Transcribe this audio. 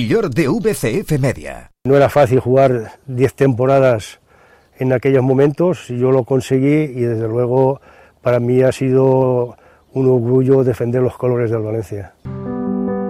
mayor de VCF Media. No era fácil jugar 10 temporadas en aquellos momentos, yo lo conseguí y desde luego para mí ha sido un orgullo defender los colores del Valencia.